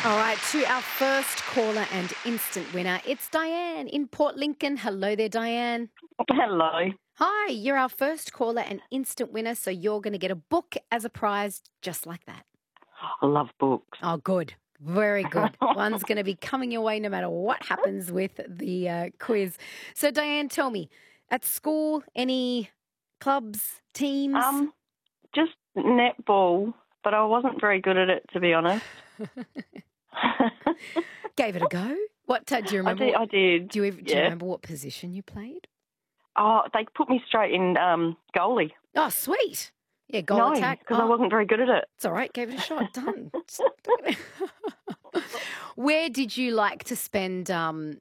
All right, to our first caller and instant winner. It's Diane in Port Lincoln. Hello there, Diane. Hello. Hi, you're our first caller and instant winner, so you're going to get a book as a prize just like that. I love books. Oh, good. Very good. One's going to be coming your way no matter what happens with the quiz. So, Diane, tell me, at school, any clubs, teams? Just netball, but I wasn't very good at it, to be honest. Gave it a go? What do you remember? I did. Do you remember what position you played? Oh, they put me straight in goalie. Oh, sweet. Yeah, goal attack. because I wasn't very good at it. It's all right. Gave it a shot. Done. Where did you like to spend time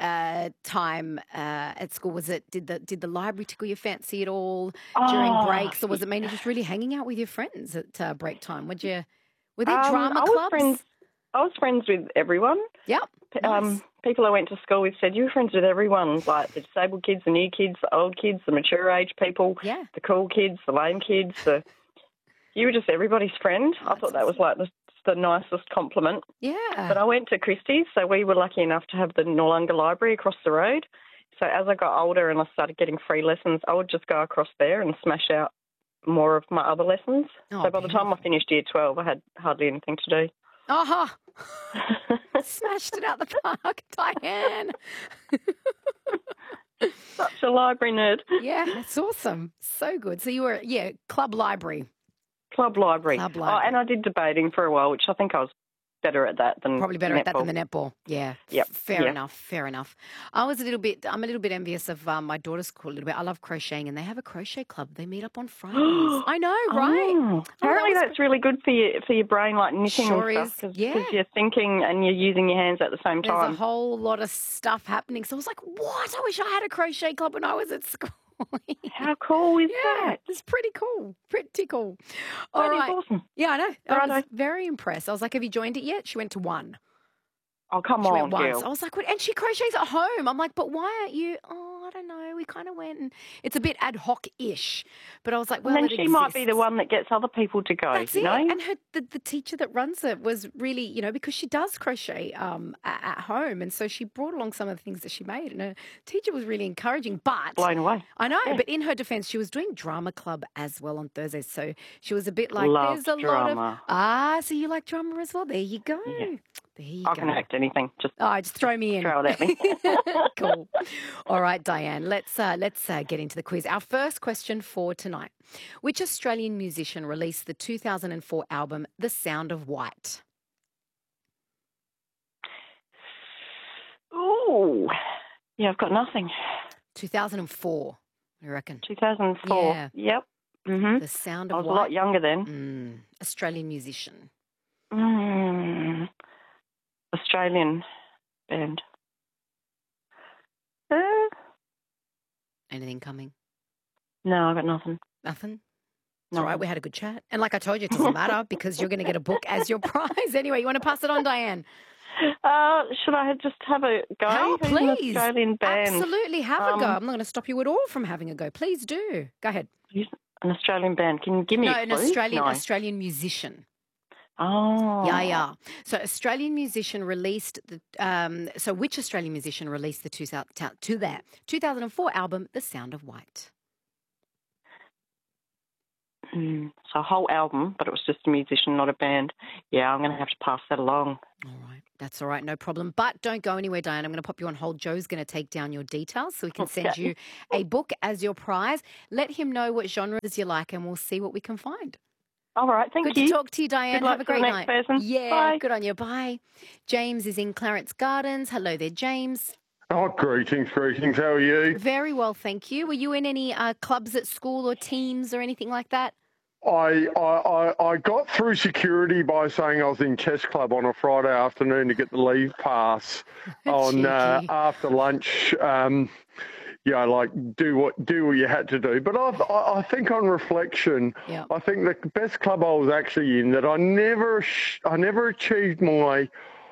at school? Was it did the library tickle your fancy at all during breaks, or was it mainly just really hanging out with your friends at break time? Were there drama clubs? I was friends with everyone. Yep. Nice. People I went to school with said you were friends with everyone, like the disabled kids, the new kids, the old kids, the mature age people, the cool kids, the lame kids. You were just everybody's friend. I thought that was like the nicest compliment. Yeah. But I went to Christie's, so we were lucky enough to have the Noarlunga Library across the road. So as I got older and I started getting free lessons, I would just go across there and smash out more of my other lessons. So by the time I finished Year 12, I had hardly anything to do. Oh, smashed it out the park, Diane. Such a library nerd. Yeah, that's awesome. So good. So you were, club library. Club library. Club library. Oh, and I did debating for a while, which I think I was better at that than probably better netball. at that than the netball. Yeah. Yep. Fair enough. I'm a little bit envious of my daughter's school a little bit. I love crocheting and they have a crochet club. They meet up on Fridays. I know, right? Apparently that's really good for your brain, like knitting sure and stuff. Because you're thinking and you're using your hands at the same time. There's a whole lot of stuff happening. So I was like, what? I wish I had a crochet club when I was at school. How cool is that? It's pretty cool. Pretty cool. All right. Awesome. Yeah, I know. I was very impressed. I was like, have you joined it yet? She went to one. Oh, come on, girl. I was like, what? And she crochets at home. I'm like, but why aren't you? Oh, I don't know. We kind of went and it's a bit ad hoc-ish. But I was like, well, and then she might be the one that gets other people to go, That's you know? And the teacher that runs it was really, because she does crochet at home. And so she brought along some of the things that she made. And her teacher was really encouraging. But blown away. I know. Yeah. But in her defense, she was doing drama club as well on Thursdays. So she was a bit like, Loved there's a drama. lot of, so you like drama as well? There you go. Yeah. There you I can act anything. Just throw me in. Throw it at me. Cool. All right, Diane. Let's get into the quiz. Our first question for tonight: which Australian musician released the 2004 album "The Sound of White"? Ooh, yeah, I've got nothing. 2004. What do you reckon? 2004. Yeah. Yep. Mm-hmm. The Sound of White. I was a lot younger then. Australian musician. Australian band. Anything coming? No, I got nothing. Nothing? It's all right, we had a good chat. And like I told you, it doesn't matter because you're going to get a book as your prize. Anyway, you want to pass it on, Diane? Should I just have a go? Oh, please. An Australian band? Absolutely, have a go. I'm not going to stop you at all from having a go. Please do. Go ahead. An Australian band. Can you give me a clue? Australian musician. Oh. Yeah. So Australian musician released so which Australian musician released the 2004 album The Sound of White? So a whole album, but it was just a musician, not a band. Yeah, I'm going to have to pass that along. All right. That's all right. No problem. But don't go anywhere, Diane. I'm going to pop you on hold. Joe's going to take down your details so we can send you a book as your prize. Let him know what genres you like and we'll see what we can find. All right, thank you. Good to talk to you, Diane. Good luck Have a great for the night. Next person. Yeah, bye. Good on you. Bye. James is in Clarence Gardens. Hello there, James. Oh, greetings. How are you? Very well, thank you. Were you in any clubs at school or teams or anything like that? I got through security by saying I was in chess club on a Friday afternoon to get the leave pass on after lunch. Do what you had to do. But I think on reflection, I think the best club I was actually in that I never achieved my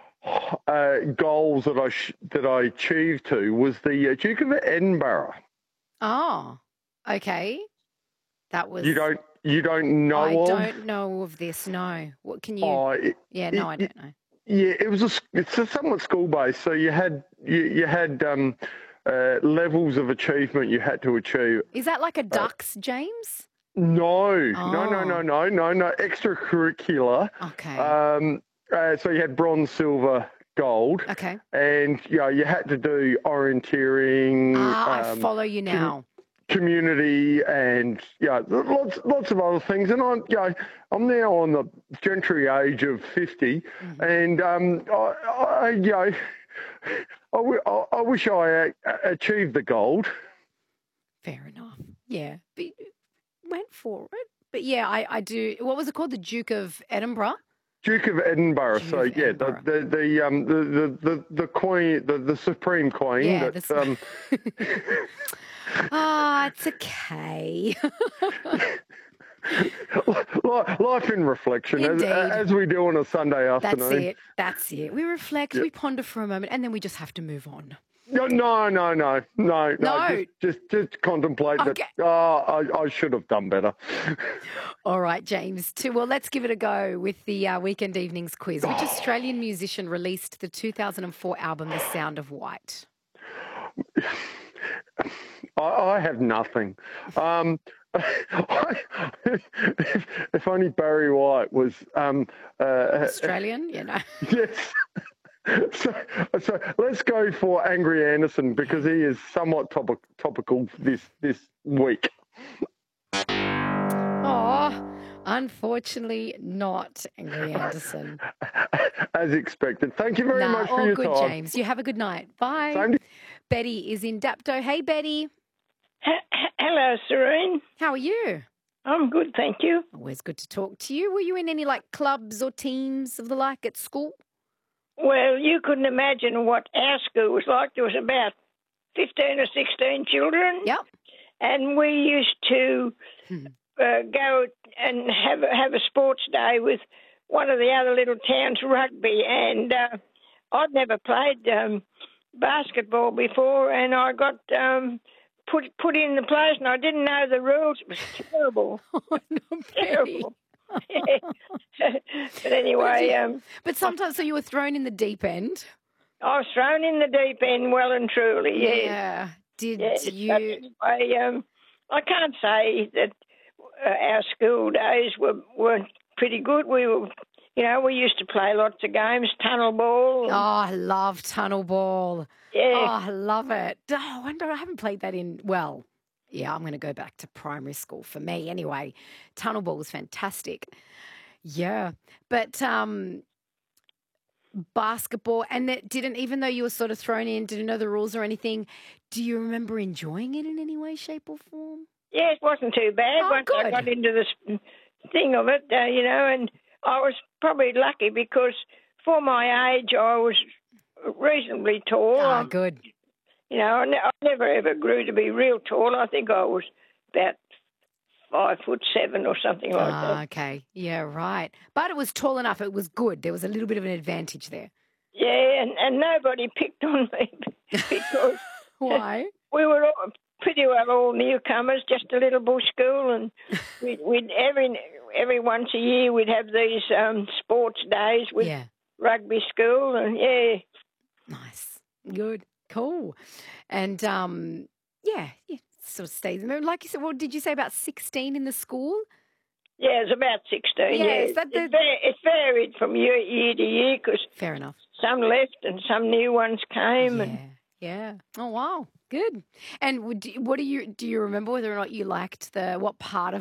goals that I achieved to was the Duke of Edinburgh. Oh, okay. That was you don't know. I don't know of this. No. What can you? I don't know. Yeah, it's a somewhat school based. So you had levels of achievement you had to achieve. Is that like a ducks, James? No, Oh. no. Extracurricular. Okay. So you had bronze, silver, gold, Okay. and you had to do orienteering, I follow you now. community, and lots of other things. And I'm now on the gentry age of 50, and I wish I achieved the gold. Fair enough. Yeah. But went for it. But yeah, I do. What was it called? The Duke of Edinburgh? Duke of Edinburgh. Duke So of Edinburgh. the queen, the supreme queen. Yeah. That, It's okay. life in reflection, as we do on a Sunday afternoon. That's it. We reflect, we ponder for a moment, and then we just have to move on. No. Just contemplate Okay. that. I should have done better. All right, James. Well, let's give it a go with the Weekend Evenings quiz. Which Australian musician released the 2004 album The Sound of White? I have nothing. If only Barry White was Australian, Yes. So let's go for Angry Anderson because he is somewhat topical this week. Oh, unfortunately not Angry Anderson. As expected. Thank you very much for your good, time. James. You have a good night. Bye. Same to- Betty is in Dapto. Hey, Betty. Hello, Serene. How are you? I'm good, thank you. Always good to talk to you. Were you in any clubs or teams of the like at school? Well, you couldn't imagine what our school was like. There was about 15 or 16 children. Yep. And we used to go and have a sports day with one of the other little towns, rugby. And I'd never played basketball before, and I got put in the place, and I didn't know the rules. It was terrible. Oh, no, Terrible. But anyway... But sometimes, so you were thrown in the deep end? I was thrown in the deep end well and truly, yes. Yeah. Did you... But anyway, I can't say that our school days were pretty good. We were... we used to play lots of games, tunnel ball. Oh, I love tunnel ball. Yeah. Oh, I love it. Oh, I wonder, I haven't played that I'm going to go back to primary school for me anyway. Tunnel ball was fantastic. Yeah. But basketball, and that didn't, even though you were sort of thrown in, didn't know the rules or anything, do you remember enjoying it in any way, shape or form? Yeah, it wasn't too bad once good. I got into this thing of it, and I was probably lucky because for my age I was reasonably tall. Good. I never ever grew to be real tall. I think I was about 5'7" or something like that. Okay. Yeah, right. But it was tall enough. It was good. There was a little bit of an advantage there. Yeah, and nobody picked on me because... Why? We were pretty well all newcomers, just a little bush school, and we'd every once a year we'd have these sports days with rugby school, and Nice. Good. Cool. And, sort of stays. Like you said, what did you say, about 16 in the school? Yeah, it's about 16, Is that It varied from year to year because fair enough. Some left and some new ones came. Yeah. Oh, wow. Good. And do you remember whether or not you liked what part of